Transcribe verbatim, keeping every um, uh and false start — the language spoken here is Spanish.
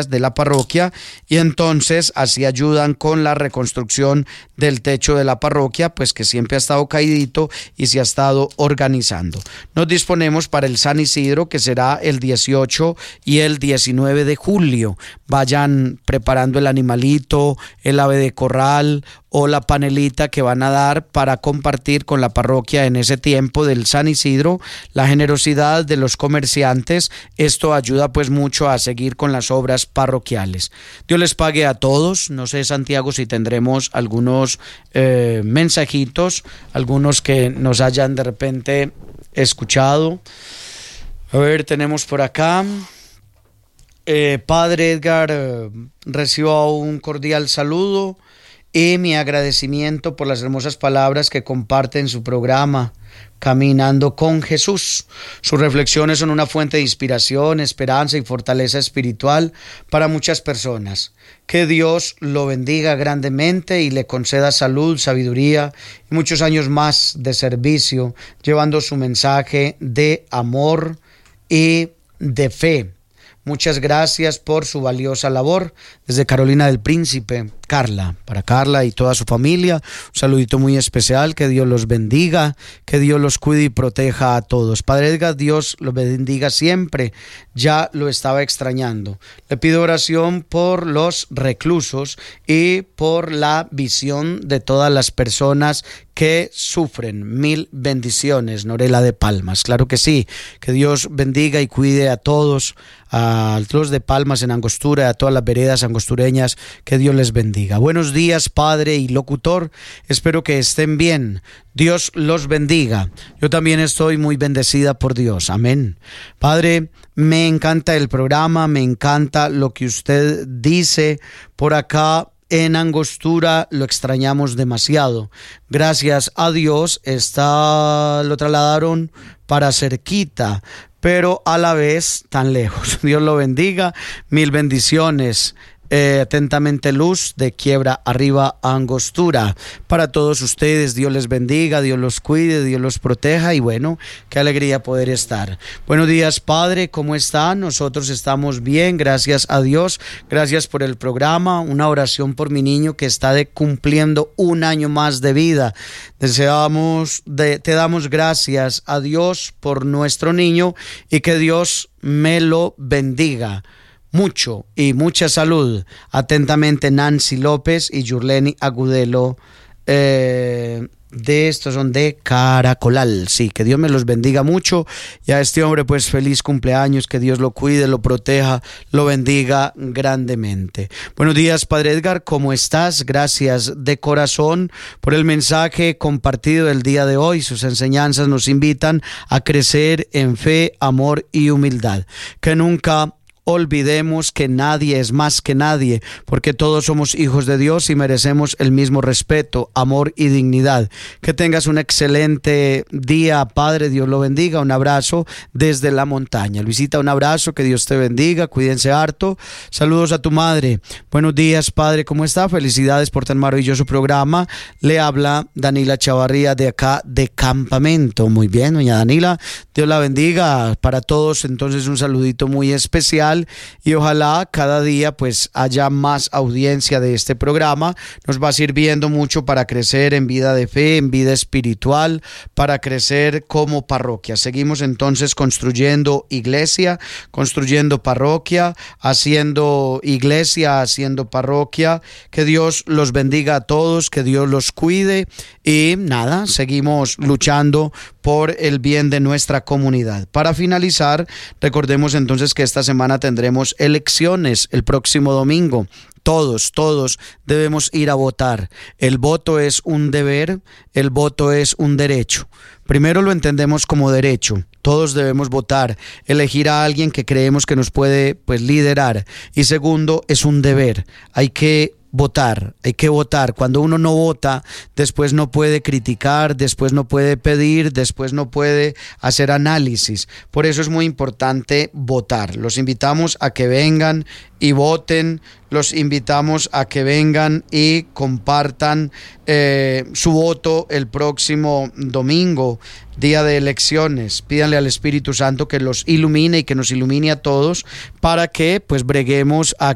de la parroquia, y entonces así ayudan con la reconstrucción del techo de la parroquia, pues que siempre ha estado caidito y se ha estado organizando. Nos disponemos para el San Isidro, que será el dieciocho y el diecinueve de julio. Vayan preparando el animalito, el ave de corral o la panelita que van a dar para compartir con la parroquia en ese tiempo del San Isidro. La generosidad de los comerciantes, esto ayuda pues mucho a seguir con las obras parroquiales. Dios les pague a todos. No sé, Santiago, si tendremos algunos eh, mensajitos, algunos que nos hayan de repente escuchado. A ver, tenemos por acá. Eh, Padre Edgar, eh, recibo un cordial saludo y mi agradecimiento por las hermosas palabras que comparte en su programa Caminando con Jesús. Sus reflexiones son una fuente de inspiración, esperanza y fortaleza espiritual para muchas personas. Que Dios lo bendiga grandemente y le conceda salud, sabiduría y muchos años más de servicio, llevando su mensaje de amor y de fe. Muchas gracias por su valiosa labor. Desde Carolina del Príncipe, Carla, para Carla y toda su familia, un saludito muy especial. Que Dios los bendiga, que Dios los cuide y proteja a todos. Padre Edgar, Dios los bendiga siempre. Ya lo estaba extrañando. Le pido oración por los reclusos y por la visión de todas las personas que sufren. Mil bendiciones, Norela de Palmas. Claro que sí, que Dios bendiga y cuide a todos, a los de Palmas en Angostura, a todas las veredas angostureñas, que Dios les bendiga. Buenos días, padre y locutor, espero que estén bien. Dios los bendiga. Yo también estoy muy bendecida por Dios. Amén. Padre, me encanta el programa, me encanta lo que usted dice. Por acá en Angostura lo extrañamos demasiado. Gracias a Dios está, lo trasladaron para cerquita, pero a la vez tan lejos. Dios lo bendiga, mil bendiciones. Eh, atentamente, Luz de Quiebra Arriba, Angostura. Para todos ustedes, Dios les bendiga, Dios los cuide, Dios los proteja y bueno, qué alegría poder estar. Buenos días, Padre, ¿cómo están? Nosotros estamos bien, gracias a Dios, gracias por el programa. Una oración por mi niño que está de cumpliendo un año más de vida. Deseamos, de, te damos gracias a Dios por nuestro niño y que Dios me lo bendiga mucho y mucha salud. Atentamente, Nancy López y Yurleni Agudelo, eh, de estos son de Caracolal. Sí, que Dios me los bendiga mucho y a este hombre pues feliz cumpleaños, que Dios lo cuide, lo proteja, lo bendiga grandemente. Buenos días, Padre Edgar, ¿cómo estás? Gracias de corazón por el mensaje compartido el día de hoy. Sus enseñanzas nos invitan a crecer en fe, amor y humildad. Que nunca olvidemos que nadie es más que nadie, porque todos somos hijos de Dios y merecemos el mismo respeto, amor y dignidad. Que tengas un excelente día, Padre, Dios lo bendiga. Un abrazo desde la montaña. Luisita, un abrazo, que Dios te bendiga, cuídense harto. Saludos a tu madre. Buenos días, Padre, ¿cómo está? Felicidades por tan maravilloso programa. Le habla Danila Chavarría de acá de Campamento. Muy bien, doña Danila, Dios la bendiga. Para todos, entonces, un saludito muy especial. Y ojalá cada día pues haya más audiencia de este programa. Nos va sirviendo mucho para crecer en vida de fe, en vida espiritual, para crecer como parroquia. Seguimos entonces construyendo iglesia, construyendo parroquia, haciendo iglesia, haciendo parroquia. Que Dios los bendiga a todos, que Dios los cuide y nada, seguimos luchando por el bien de nuestra comunidad. Para finalizar, recordemos entonces que esta semana tendremos elecciones el próximo domingo. Todos, todos debemos ir a votar. El voto es un deber, el voto es un derecho. Primero lo entendemos como derecho. Todos debemos votar, elegir a alguien que creemos que nos puede pues liderar. Y segundo, es un deber. Hay que votar, hay que votar. Cuando uno no vota, después no puede criticar, después no puede pedir, después no puede hacer análisis. Por eso es muy importante votar. Los invitamos a que vengan y voten, los invitamos a que vengan y compartan eh, su voto el próximo domingo, día de elecciones. Pídanle al Espíritu Santo que los ilumine y que nos ilumine a todos para que pues breguemos a